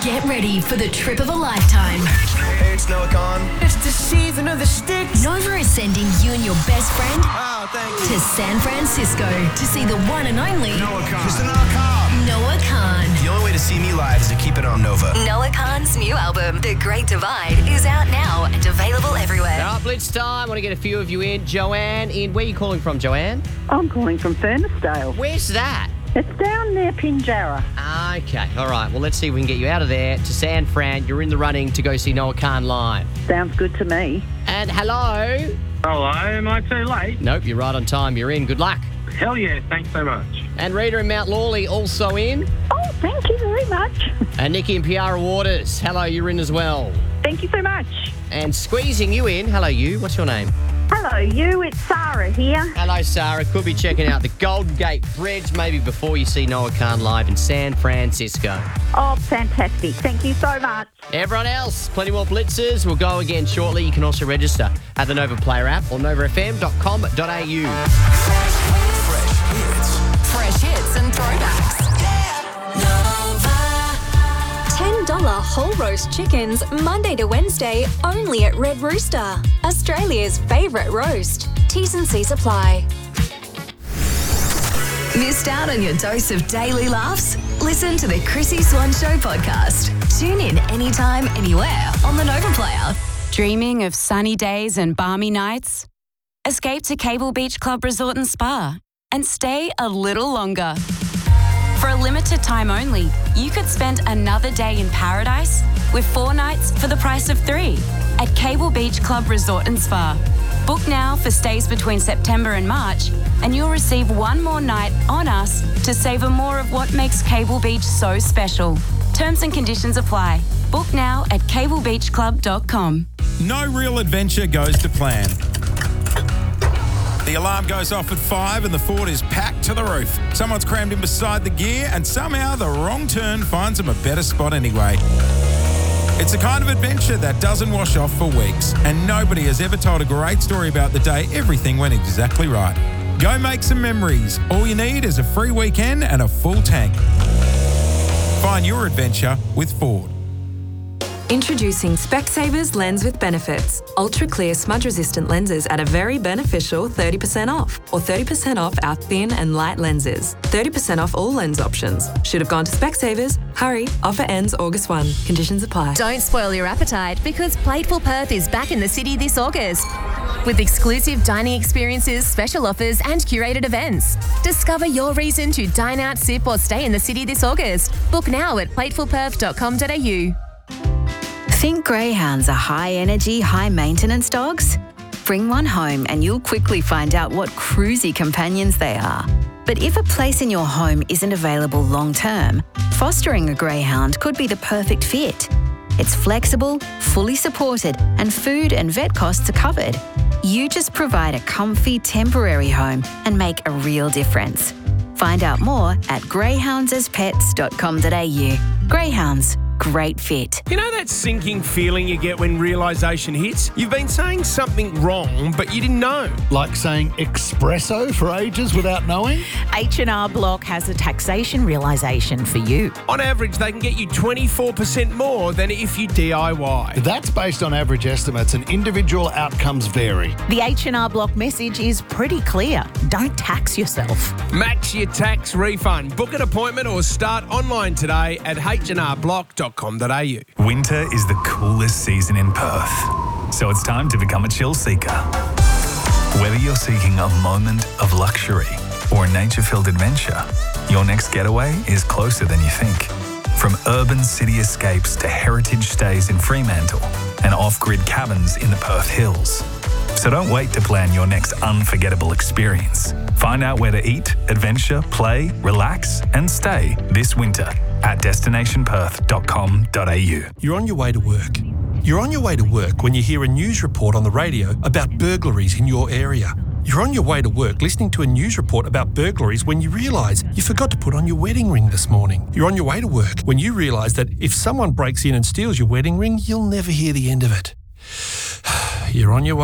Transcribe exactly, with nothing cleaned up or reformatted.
Get ready for the trip of a lifetime. Hey, it's Noah Khan. It's the season of the sticks. Nova is sending you and your best friend Oh, thank you. to San Francisco to see the one and only Noah Khan. Mister Noah Khan. Noah Khan. The only way to see me live is to keep it on Nova. Noah Khan's new album, The Great Divide, is out now and available everywhere. All right, Blitz time. Want to get a few of you in. Joanne, in. Where are you calling from, Joanne? I'm calling from Furnessdale. Where's that? It's down near Pinjarra. Okay, all right. Well, let's see if we can get you out of there to San Fran. You're in the running to go see Noah Khan live. Sounds good to me. And hello. Hello, am I too late? Nope, you're right on time. You're in. Good luck. Hell yeah, thanks so much. And Rita in Mount Lawley also in. Oh, thank you very much. And Nikki in Piara Waters. Hello, you're in as well. Thank you so much. And squeezing you in. Hello, you. What's your name? Hello, you. It's Sarah here. Hello, Sarah. Could be checking out the Golden Gate Bridge maybe before you see Noah Khan live in San Francisco. Oh, fantastic. Thank you so much. Everyone else, plenty more blitzers. We'll go again shortly. You can also register at the Nova Player app or nova f m dot com dot a u. Fresh hits and throwbacks. ten dollars whole roast chickens Monday to Wednesday only at Red Rooster. Australia's favourite roast. T's and C's apply. Missed out on your dose of daily laughs? Listen to the Chrissy Swan Show podcast. Tune in anytime, anywhere on the Nova Player. Dreaming of sunny days and balmy nights? Escape to Cable Beach Club Resort and Spa and stay a little longer. For a limited time only, you could spend another day in paradise with four nights for the price of three at Cable Beach Club Resort and Spa. Book now for stays between September and March, and you'll receive one more night on us to savour more of what makes Cable Beach so special. Terms and conditions apply. Book now at cable beach club dot com. No real adventure goes to plan. The alarm goes off at five and the Ford is packed to the roof. Someone's crammed in beside the gear and somehow the wrong turn finds them a better spot anyway. It's the kind of adventure that doesn't wash off for weeks, and nobody has ever told a great story about the day everything went exactly right. Go make some memories. All you need is a free weekend and a full tank. Find your adventure with Ford. Introducing Specsavers Lens with Benefits. Ultra clear smudge resistant lenses at a very beneficial thirty percent off, or thirty percent off our thin and light lenses. thirty percent off all lens options. Should have gone to Specsavers. Hurry, offer ends August first. Conditions apply. Don't spoil your appetite because Plateful Perth is back in the city this August. With exclusive dining experiences, special offers and curated events. Discover your reason to dine out, sip or stay in the city this August. Book now at plateful perth dot com dot a u. Think greyhounds are high-energy, high-maintenance dogs? Bring one home and you'll quickly find out what cruisy companions they are. But if a place in your home isn't available long-term, fostering a greyhound could be the perfect fit. It's flexible, fully supported, and food and vet costs are covered. You just provide a comfy, temporary home and make a real difference. Find out more at greyhounds as pets dot com dot a u. Greyhounds. Great fit. You know that sinking feeling you get when realisation hits? You've been saying something wrong, but you didn't know. Like saying espresso for ages without knowing? H and R Block has a taxation realisation for you. On average, they can get you twenty-four percent more than if you D I Y. That's based on average estimates and individual outcomes vary. The H and R Block message is pretty clear. Don't tax yourself. Match your tax refund. Book an appointment or start online today at h and r block dot com dot a u. Winter is the coolest season in Perth, so it's time to become a chill seeker. Whether you're seeking a moment of luxury or a nature-filled adventure, your next getaway is closer than you think. From urban city escapes to heritage stays in Fremantle and off-grid cabins in the Perth Hills. So don't wait to plan your next unforgettable experience. Find out where to eat, adventure, play, relax and stay this winter at destination perth dot com dot a u. You're on your way to work. You're on your way to work when you hear a news report on the radio about burglaries in your area. You're on your way to work listening to a news report about burglaries when you realise you forgot to put on your wedding ring this morning. You're on your way to work when you realise that if someone breaks in and steals your wedding ring, you'll never hear the end of it. You're on your way